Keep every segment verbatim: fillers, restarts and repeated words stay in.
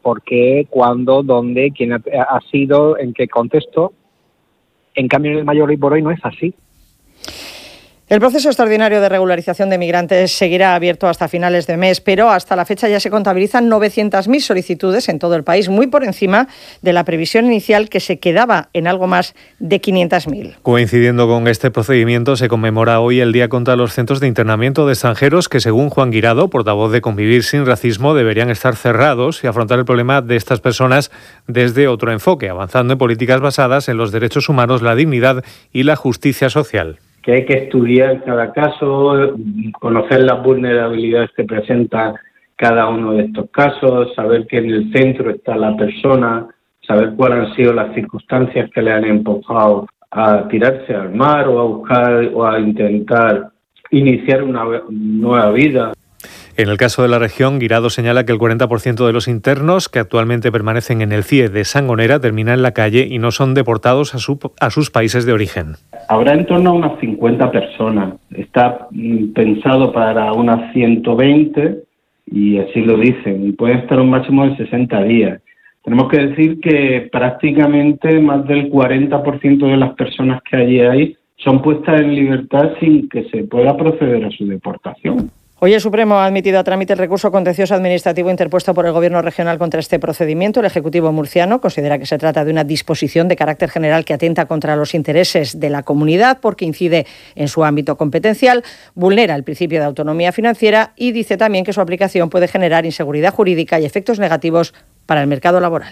por qué, cuándo, dónde, quién ha, ha sido, en qué contexto. En cambio, en el mayor hoy por hoy no es así. El proceso extraordinario de regularización de migrantes seguirá abierto hasta finales de mes, pero hasta la fecha ya se contabilizan novecientas mil solicitudes en todo el país, muy por encima de la previsión inicial, que se quedaba en algo más de quinientas mil. Coincidiendo con este procedimiento, se conmemora hoy el Día contra los Centros de Internamiento de Extranjeros, que según Juan Guirado, portavoz de Convivir sin Racismo, deberían estar cerrados y afrontar el problema de estas personas desde otro enfoque, avanzando en políticas basadas en los derechos humanos, la dignidad y la justicia social. Que hay que estudiar cada caso, conocer las vulnerabilidades que presenta cada uno de estos casos, saber que en el centro está la persona, saber cuáles han sido las circunstancias que le han empujado a tirarse al mar o a buscar o a intentar iniciar una nueva vida. En el caso de la región, Guirado señala que el cuarenta por ciento de los internos que actualmente permanecen en el C I E de Sangonera terminan en la calle y no son deportados a, su, a sus países de origen. Habrá en torno a unas cincuenta personas. Está pensado para unas ciento veinte y así lo dicen. Pueden estar un máximo de sesenta días. Tenemos que decir que prácticamente más del cuarenta por ciento de las personas que allí hay son puestas en libertad sin que se pueda proceder a su deportación. Hoy el Supremo ha admitido a trámite el recurso contencioso administrativo interpuesto por el Gobierno regional contra este procedimiento. El Ejecutivo murciano considera que se trata de una disposición de carácter general que atenta contra los intereses de la comunidad porque incide en su ámbito competencial, vulnera el principio de autonomía financiera y dice también que su aplicación puede generar inseguridad jurídica y efectos negativos para el mercado laboral.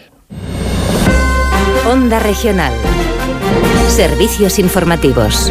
Onda Regional. Servicios informativos.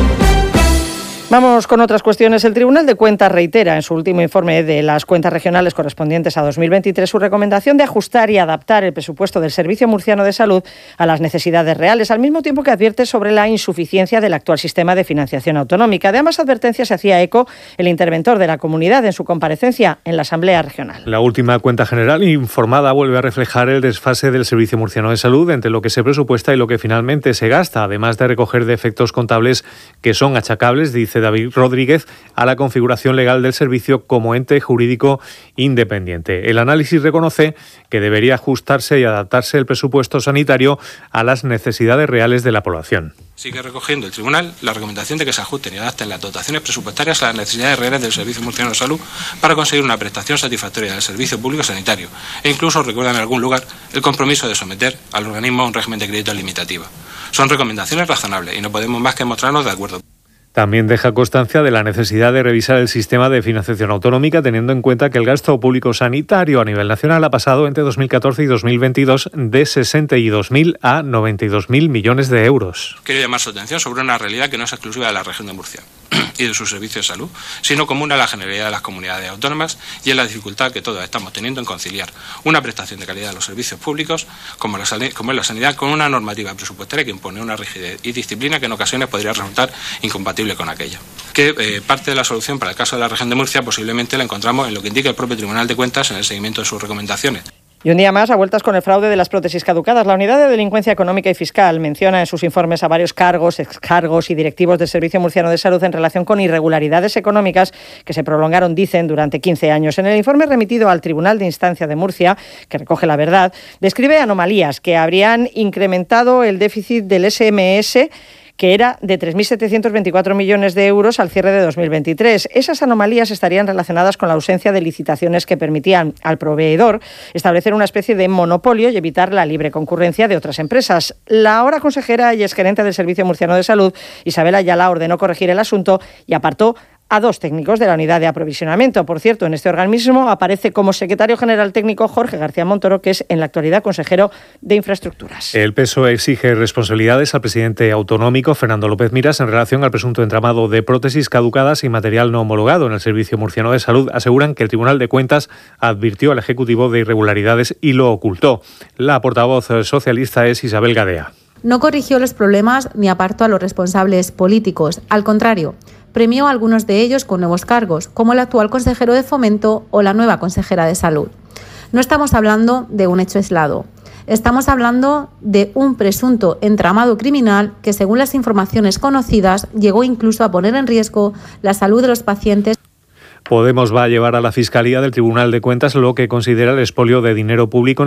Vamos con otras cuestiones. El Tribunal de Cuentas reitera en su último informe de las cuentas regionales correspondientes a dos mil veintitrés su recomendación de ajustar y adaptar el presupuesto del Servicio Murciano de Salud a las necesidades reales, al mismo tiempo que advierte sobre la insuficiencia del actual sistema de financiación autonómica. De ambas advertencias se hacía eco el interventor de la comunidad en su comparecencia en la Asamblea Regional. La última cuenta general informada vuelve a reflejar el desfase del Servicio Murciano de Salud entre lo que se presupuesta y lo que finalmente se gasta, además de recoger defectos contables que son achacables, dice David Rodríguez, a la configuración legal del servicio como ente jurídico independiente. El análisis reconoce que debería ajustarse y adaptarse el presupuesto sanitario a las necesidades reales de la población. Sigue recogiendo el tribunal la recomendación de que se ajusten y adapten las dotaciones presupuestarias a las necesidades reales del Servicio Murciano de Salud para conseguir una prestación satisfactoria del servicio público sanitario e incluso recuerda en algún lugar el compromiso de someter al organismo a un régimen de crédito limitativo. Son recomendaciones razonables y no podemos más que mostrarnos de acuerdo. También deja constancia de la necesidad de revisar el sistema de financiación autonómica, teniendo en cuenta que el gasto público sanitario a nivel nacional ha pasado entre dos mil catorce y dos mil veintidós de sesenta y dos mil a noventa y dos mil millones de euros. Quiero llamar su atención sobre una realidad que no es exclusiva de la región de Murcia y de sus servicios de salud, sino común a la generalidad de las comunidades autónomas y en la dificultad que todos estamos teniendo en conciliar una prestación de calidad de los servicios públicos, como, la, como es la sanidad, con una normativa presupuestaria que impone una rigidez y disciplina que en ocasiones podría resultar incompatible con aquella. Que eh, parte de la solución para el caso de la región de Murcia posiblemente la encontramos en lo que indica el propio Tribunal de Cuentas en el seguimiento de sus recomendaciones. Y un día más, a vueltas con el fraude de las prótesis caducadas. La Unidad de Delincuencia Económica y Fiscal menciona en sus informes a varios cargos, excargos y directivos del Servicio Murciano de Salud en relación con irregularidades económicas que se prolongaron, dicen, durante quince años. En el informe remitido al Tribunal de Instancia de Murcia, que recoge la verdad, describe anomalías que habrían incrementado el déficit del S M S, que era de tres mil setecientos veinticuatro millones de euros al cierre de dos mil veintitrés. Esas anomalías estarían relacionadas con la ausencia de licitaciones que permitían al proveedor establecer una especie de monopolio y evitar la libre concurrencia de otras empresas. La ahora consejera y exgerente del Servicio Murciano de Salud, Isabel Ayala, ordenó corregir el asunto y apartó a dos técnicos de la unidad de aprovisionamiento. Por cierto, en este organismo aparece como secretario general técnico Jorge García Montoro, que es en la actualidad consejero de Infraestructuras. El P S O E exige responsabilidades al presidente autonómico Fernando López Miras en relación al presunto entramado de prótesis caducadas y material no homologado en el Servicio Murciano de Salud. Aseguran que el Tribunal de Cuentas advirtió al Ejecutivo de irregularidades y lo ocultó. La portavoz socialista es Isabel Gadea. No corrigió los problemas ni apartó a los responsables políticos. Al contrario, premió a algunos de ellos con nuevos cargos, como el actual consejero de Fomento o la nueva consejera de Salud. No estamos hablando de un hecho aislado. Estamos hablando de un presunto entramado criminal que, según las informaciones conocidas, llegó incluso a poner en riesgo la salud de los pacientes. Podemos va a llevar a la Fiscalía del Tribunal de Cuentas lo que considera el expolio de dinero público